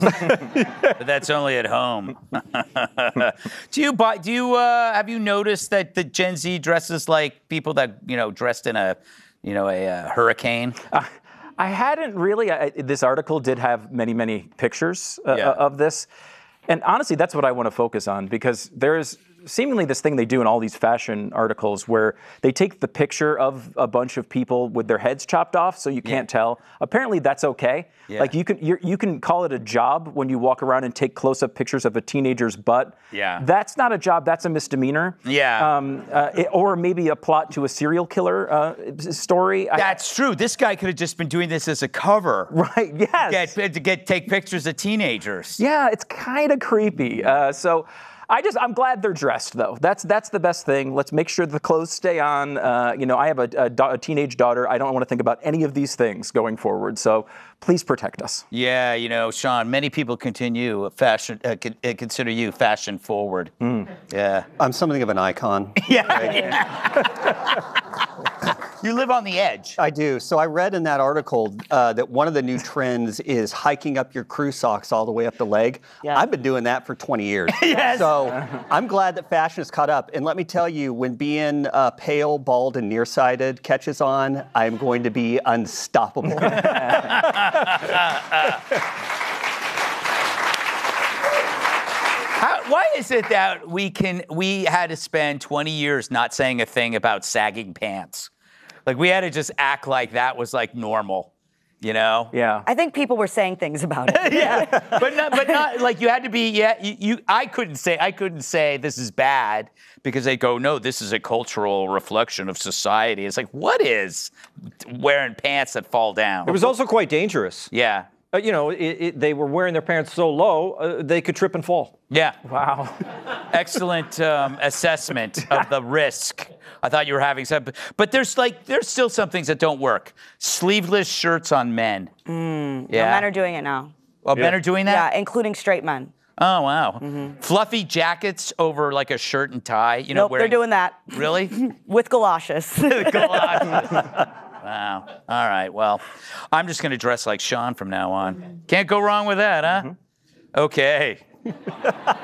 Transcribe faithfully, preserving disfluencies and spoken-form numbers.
But that's only at home. do you buy? Do you uh, have you noticed that the Gen Z dresses like people that you know dressed in a, you know, a, uh hurricane? Uh, I hadn't really. I, this article did have many, many pictures uh, Yeah. of this, and honestly, that's what I want to focus on because there is seemingly this thing they do in all these fashion articles where they take the picture of a bunch of people with their heads chopped off so you can't yeah. tell. Apparently that's okay. Yeah. Like you can you're, you can call it a job when you walk around and take close-up pictures of a teenager's butt. Yeah. That's not a job, that's a misdemeanor. Yeah. Um, uh, it, or maybe a plot to a serial killer uh, story. That's I, true. This guy could have just been doing this as a cover. Right, yes. Get, to get take pictures of teenagers. Yeah, it's kind of creepy. Uh, so I just, I'm glad they're dressed, though. That's that's the best thing. Let's make sure the clothes stay on. Uh, you know, I have a, a, a teenage daughter. I don't want to think about any of these things going forward. So please protect us. Yeah, you know, Sean, many people continue fashion, uh, consider you fashion forward. Mm. Yeah. I'm something of an icon. Yeah. yeah. You live on the edge. I do. So I read in that article uh, that one of the new trends is hiking up your crew socks all the way up the leg. Yeah. I've been doing that for twenty years. Yes. So I'm glad that fashion has caught up. And let me tell you, when being uh, pale, bald, and nearsighted catches on, I'm going to be unstoppable. How, why is it that we can we had to spend twenty years not saying a thing about sagging pants? Like we had to just act like that was like normal, you know? Yeah. I think people were saying things about it. yeah, but not, but not like you had to be. Yeah, you, you. I couldn't say. I couldn't say this is bad because they go, no, this is a cultural reflection of society. It's like, what is wearing pants that fall down? It was also quite dangerous. Yeah. Uh, you know, it, it, they were wearing their pants so low, uh, they could trip and fall. Yeah. Wow. Excellent um, assessment of the risk. I thought you were having some, but there's like, there's still some things that don't work. Sleeveless shirts on men. Mm, yeah. No, men are doing it now. Well, yeah. men are doing that? Yeah, including straight men. Oh, wow. Mm-hmm. Fluffy jackets over like a shirt and tie. You know, nope, wearing... they're doing that. Really? With galoshes. galoshes. Wow. All right. Well, I'm just going to dress like Sean from now on. Can't go wrong with that, huh? Mm-hmm. Okay.